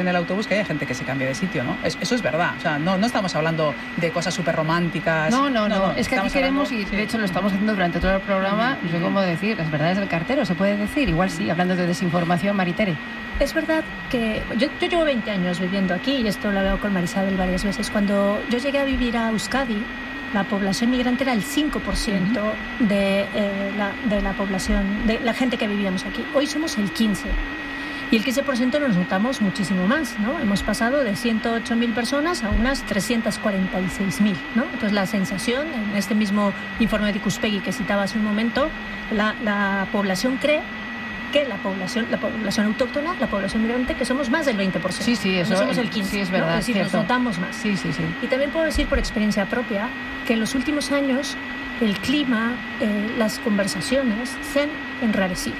en el autobús que hay gente que se cambia de sitio, ¿no? Eso es verdad. O sea, no estamos hablando de cosas súper románticas. No. Es que aquí queremos, y de hecho lo estamos haciendo durante todo el programa, no sé cómo decir, las verdades del cartero, se puede decir. Igual sí, hablando de desinformación, Maritere. Es verdad que yo llevo 20 años viviendo aquí, y esto lo he hablado con Marisabel varias veces. Cuando yo llegué a vivir a Euskadi, la población migrante era el 5% de la población, de la gente que vivíamos aquí. Hoy somos el 15%. Y el 15% nos notamos muchísimo más, ¿no? Hemos pasado de 108.000 personas a unas 346.000, ¿no? Entonces la sensación, en este mismo informe de Ikuspegi que citaba hace un momento, la población cree que la población autóctona, la población migrante, que somos más del 20%. Sí, eso no somos el 15%. Sí, es verdad, ¿no? Es decir, nos notamos más. Sí. Y también puedo decir por experiencia propia que en los últimos años el clima, las conversaciones se han enrarecido.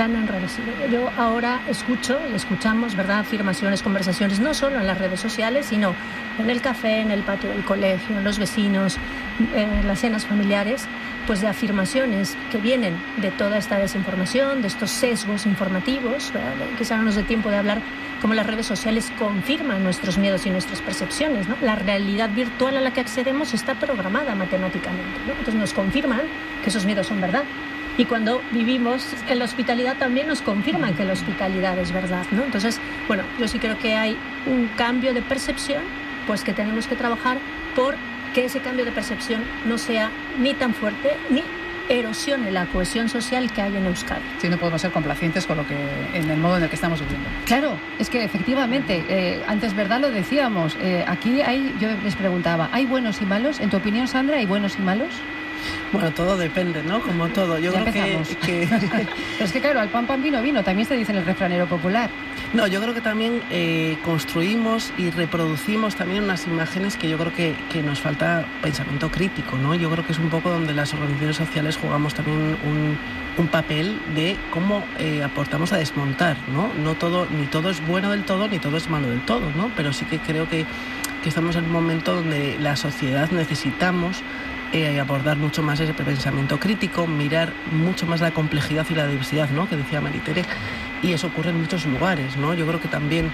Yo ahora escucho y escuchamos, ¿verdad?, afirmaciones, conversaciones, no solo en las redes sociales, sino en el café, en el patio del colegio, en los vecinos, en las cenas familiares, pues de afirmaciones que vienen de toda esta desinformación, de estos sesgos informativos, ¿verdad? Quizá no nos dé tiempo de hablar cómo las redes sociales confirman nuestros miedos y nuestras percepciones, ¿no? La realidad virtual a la que accedemos está programada matemáticamente, ¿no? Entonces nos confirman que esos miedos son verdad. Y cuando vivimos en la hospitalidad también nos confirman que la hospitalidad es verdad, ¿no? Entonces, bueno, yo sí creo que hay un cambio de percepción, pues que tenemos que trabajar por que ese cambio de percepción no sea ni tan fuerte ni erosione la cohesión social que hay en Euskadi. Sí, no podemos ser complacientes con en el modo en el que estamos viviendo. Claro, es que efectivamente, antes, ¿verdad?, lo decíamos, aquí yo les preguntaba, ¿hay buenos y malos? En tu opinión, Sandra, ¿hay buenos y malos? Bueno, todo depende, ¿no? Como todo. Yo ya creo empezamos. que... Pero es que claro, al pan vino, también se dice en el refranero popular. No, yo creo que también construimos y reproducimos también unas imágenes que yo creo que nos falta pensamiento crítico, ¿no? Yo creo que es un poco donde las organizaciones sociales jugamos también un papel de cómo aportamos a desmontar, ¿no? Ni todo es bueno del todo, ni todo es malo del todo, ¿no? Pero sí que creo que estamos en un momento donde la sociedad necesitamos abordar mucho más ese pensamiento crítico, mirar mucho más la complejidad y la diversidad, ¿no?, que decía Maritere, y eso ocurre en muchos lugares, ¿no? Yo creo que también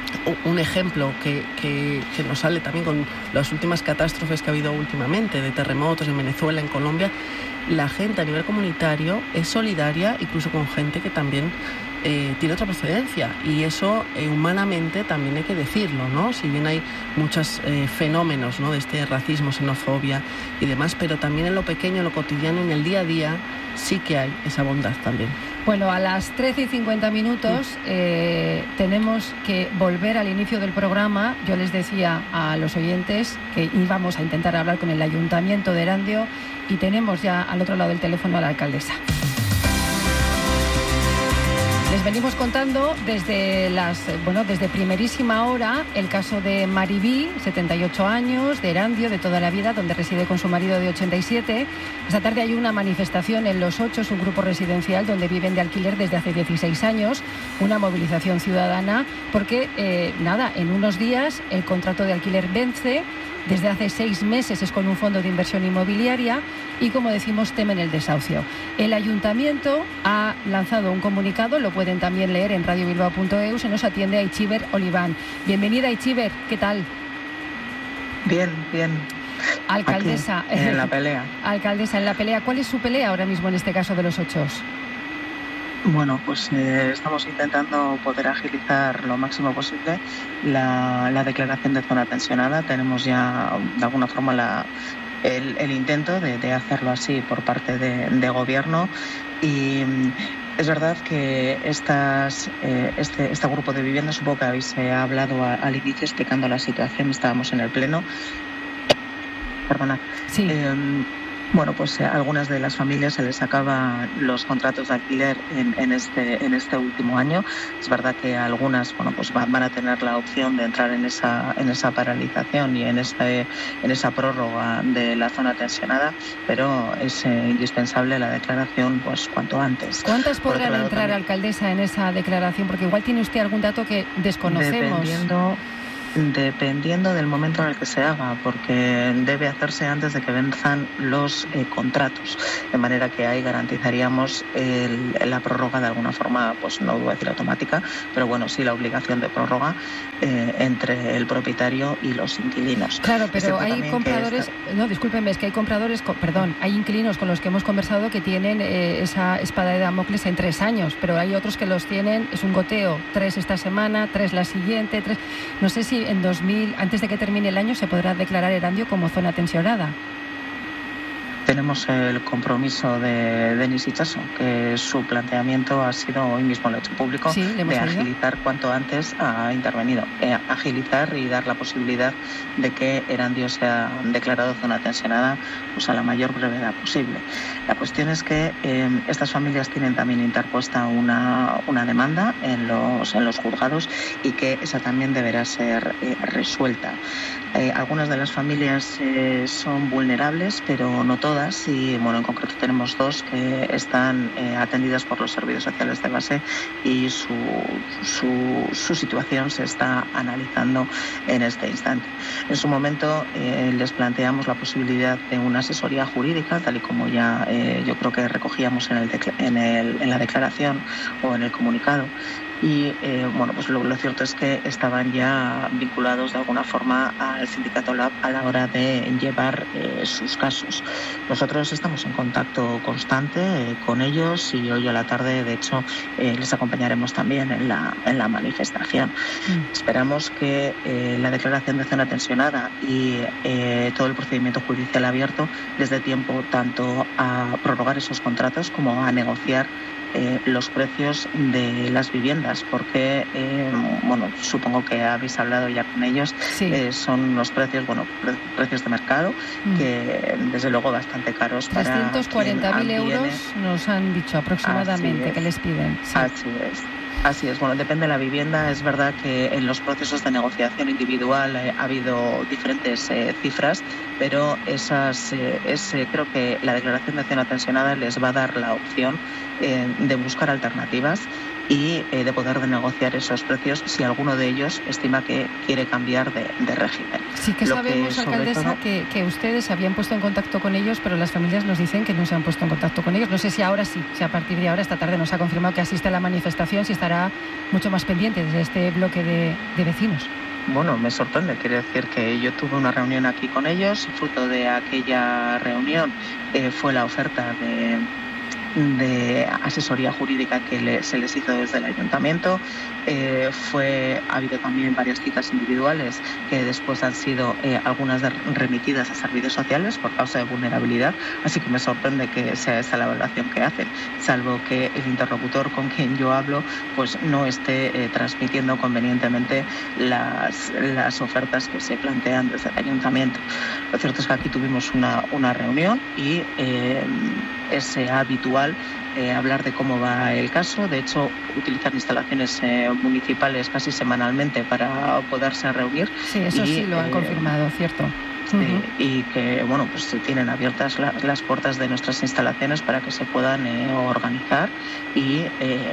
un ejemplo que nos sale también con las últimas catástrofes que ha habido últimamente, de terremotos en Venezuela, en Colombia, la gente a nivel comunitario es solidaria incluso con gente que también tiene otra procedencia, y eso humanamente también hay que decirlo, ¿no? Si bien hay muchos fenómenos, ¿no?, de este racismo, xenofobia y demás, pero también en lo pequeño, en lo cotidiano, en el día a día, sí que hay esa bondad también. Bueno, a las 13:50 tenemos que volver al inicio del programa. Yo les decía a los oyentes que íbamos a intentar hablar con el Ayuntamiento de Erandio, y tenemos ya al otro lado del teléfono a la alcaldesa. Les venimos contando desde primerísima hora el caso de Maribí, 78 años, de Erandio, de toda la vida, donde reside con su marido de 87. Esta tarde hay una manifestación en Los Ochos, un grupo residencial donde viven de alquiler desde hace 16 años, una movilización ciudadana, porque, en unos días el contrato de alquiler vence. Desde hace 6 meses es con un fondo de inversión inmobiliaria y, como decimos, temen el desahucio. El Ayuntamiento ha lanzado un comunicado, lo pueden también leer en radiobilbao.eu, se nos atiende a Itziber Oliván. Bienvenida, Itziber, ¿qué tal? Bien. Alcaldesa. Aquí, en la pelea. Alcaldesa, en la pelea. ¿Cuál es su pelea ahora mismo en este caso de Los Ochos? Bueno, pues estamos intentando poder agilizar lo máximo posible la declaración de zona tensionada. Tenemos ya, de alguna forma, el intento de hacerlo así por parte de Gobierno, y es verdad que este grupo de viviendas, supongo que habéis hablado al inicio explicando la situación, estábamos en el pleno. Perdona. Sí. Bueno, pues a algunas de las familias se les acaban los contratos de alquiler en este último año. Es verdad que algunas, pues van a tener la opción de entrar en esa paralización y en esa prórroga de la zona tensionada, pero es indispensable la declaración, pues cuanto antes. ¿Cuántas podrán entrar, alcaldesa, en esa declaración? Porque igual tiene usted algún dato que desconocemos. Dependiendo del momento en el que se haga, porque debe hacerse antes de que venzan los contratos, de manera que ahí garantizaríamos la prórroga de alguna forma, pues no voy a decir automática, pero bueno, sí la obligación de prórroga entre el propietario y los inquilinos. Claro, pero hay compradores, no, discúlpenme, es que hay compradores, hay inquilinos con los que hemos conversado que tienen esa espada de Damocles en 3 años, pero hay otros que los tienen, es un goteo, 3 esta semana, 3 la siguiente, 3... No sé si en 2000, antes de que termine el año, se podrá declarar Erandio como zona tensionada. Tenemos el compromiso de Denis Itxaso, que su planteamiento ha sido, hoy mismo lo ha hecho público, sí, de agilizar cuanto antes ha intervenido, agilizar y dar la posibilidad de que Erandio sea declarado zona tensionada pues a la mayor brevedad posible. La cuestión es que estas familias tienen también interpuesta una demanda en los juzgados y que esa también deberá ser resuelta. Algunas de las familias son vulnerables, pero no todas, y bueno, en concreto tenemos 2 que están atendidas por los servicios sociales de base y su situación se está analizando en este instante. En su momento les planteamos la posibilidad de una asesoría jurídica, tal y como ya yo creo que recogíamos en la declaración o en el comunicado. Y bueno, pues lo cierto es que estaban ya vinculados de alguna forma al sindicato LAB a la hora de llevar sus casos. Nosotros estamos en contacto constante con ellos y hoy a la tarde, de hecho, les acompañaremos también en la manifestación. Esperamos que la declaración de zona tensionada y todo el procedimiento judicial abierto les dé tiempo tanto a prorrogar esos contratos como a negociar los precios de las viviendas, porque bueno, supongo que habéis hablado ya con ellos. Sí. Son unos precios, bueno, precios de mercado que desde luego bastante caros. 340.000 euros nos han dicho aproximadamente que les piden. Sí. Así es, bueno, depende de la vivienda. Es verdad que en los procesos de negociación individual ha habido diferentes cifras, pero creo que la declaración de zona tensionada les va a dar la opción de buscar alternativas y de poder negociar esos precios si alguno de ellos estima que quiere cambiar de régimen. Sí que sabemos, alcaldesa, que ustedes se habían puesto en contacto con ellos, pero las familias nos dicen que no se han puesto en contacto con ellos. No sé si ahora sí, si a partir de ahora, esta tarde nos ha confirmado que asiste a la manifestación, si estará mucho más pendiente desde este bloque de vecinos. Bueno, me sorprende, quiere decir que yo tuve una reunión aquí con ellos, fruto de aquella reunión fue la oferta de asesoría jurídica que se les hizo desde el ayuntamiento. Ha habido también varias citas individuales que después han sido algunas remitidas a servicios sociales por causa de vulnerabilidad, así que me sorprende que sea esa la evaluación que hacen, salvo que el interlocutor con quien yo hablo pues no esté transmitiendo convenientemente las ofertas que se plantean desde el ayuntamiento. Lo cierto es que aquí tuvimos una reunión y es habitual hablar de cómo va el caso. De hecho, utilizan instalaciones municipales casi semanalmente para poderse reunir. Sí, eso sí lo han confirmado, ¿cierto? Sí, y que bueno, pues tienen abiertas las puertas de nuestras instalaciones para que se puedan organizar y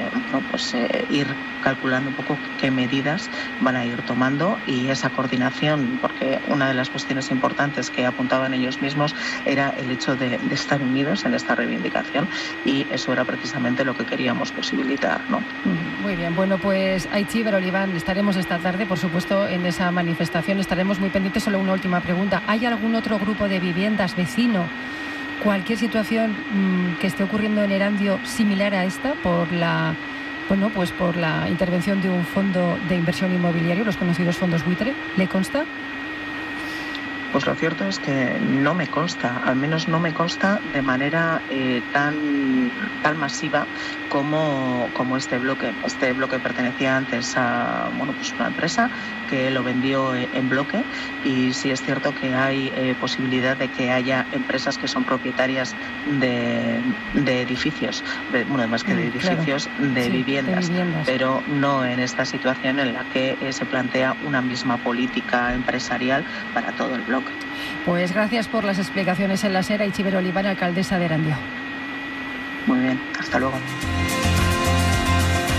ir calculando un poco qué medidas van a ir tomando y esa coordinación, porque una de las cuestiones importantes que apuntaban ellos mismos era el hecho de estar unidos en esta reivindicación, y eso era precisamente lo que queríamos posibilitar, ¿no? Muy bien, bueno, pues Aitziber Oliván, estaremos esta tarde, por supuesto, en esa manifestación, estaremos muy pendientes. Solo una última pregunta: ¿hay algún otro grupo de viviendas vecino, cualquier situación que esté ocurriendo en Erandio similar a esta por la intervención de un fondo de inversión inmobiliario, los conocidos fondos buitre? ¿Le consta? Pues lo cierto es que no me consta, al menos no me consta de manera tan masiva como este bloque. Este bloque pertenecía antes a una empresa que lo vendió en bloque, y sí es cierto que hay posibilidad de que haya empresas que son propietarias de edificios, más que de edificios, claro, de viviendas, pero no en esta situación en la que se plantea una misma política empresarial para todo el bloque. Pues gracias por las explicaciones en la SER, Aitziber Oliván, alcaldesa de Erandio. Muy bien, hasta luego.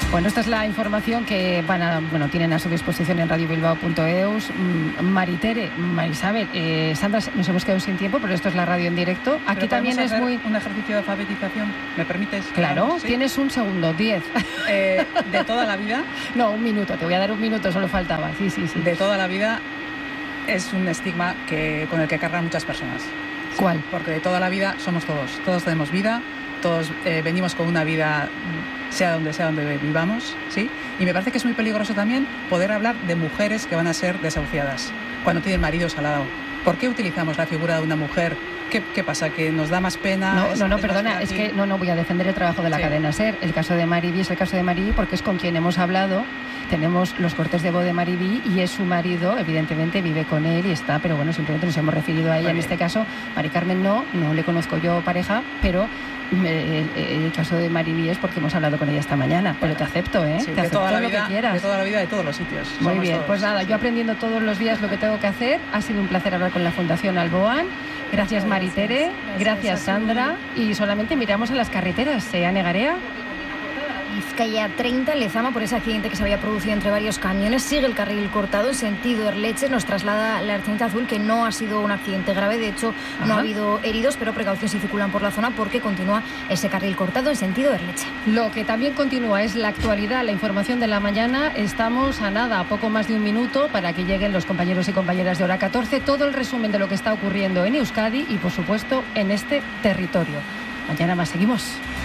Bueno, esta es la información que tienen a su disposición en radiobilbao.eus. Maritere, Marisabel, Sandra, nos hemos quedado sin tiempo, pero esto es la radio en directo. Aquí también es muy... un ejercicio de alfabetización, ¿me permites? Claro, ¿sí? Tienes un segundo, 10. ¿De toda la vida? No, un minuto, te voy a dar un minuto, solo faltaba. Sí. De toda la vida es un estigma con el que cargan muchas personas. ¿Cuál? Porque de toda la vida somos todos tenemos vida, todos venimos con una vida, sea donde vivamos, ¿sí? Y me parece que es muy peligroso también poder hablar de mujeres que van a ser desahuciadas cuando tienen maridos al lado. ¿Por qué utilizamos la figura de una mujer? ¿Qué pasa? ¿Que nos da más pena? No, perdona, es que no voy a defender el trabajo de la cadena SER. El caso de Mariví es el caso de Mariví porque es con quien hemos hablado. Tenemos los cortes de voz de Mariví y es su marido, evidentemente vive con él y está, pero bueno, simplemente nos hemos referido a ella en este caso. Mari Carmen no le conozco yo pareja, pero el caso de Mariví es porque hemos hablado con ella esta mañana. Pero te acepto, Sí, te acepto lo que quieras. De toda la vida, de todos los sitios. Muy bien, todos. pues nada, yo aprendiendo todos los días lo que tengo que hacer. Ha sido un placer hablar con la Fundación Alboan. Gracias Maritere, gracias Sandra. Y solamente miramos a las carreteras, Ane Garea. Vizcaya 30, Lezama, por ese accidente que se había producido entre varios camiones. Sigue el carril cortado en sentido Erleche. Nos traslada la Ertzaintza Azul que no ha sido un accidente grave. De hecho, no ha habido heridos, pero precaución si circulan por la zona porque continúa ese carril cortado en sentido Erleche. Lo que también continúa es la actualidad, la información de la mañana. Estamos a poco más de un minuto para que lleguen los compañeros y compañeras de Hora 14. Todo el resumen de lo que está ocurriendo en Euskadi y, por supuesto, en este territorio. Mañana más, seguimos.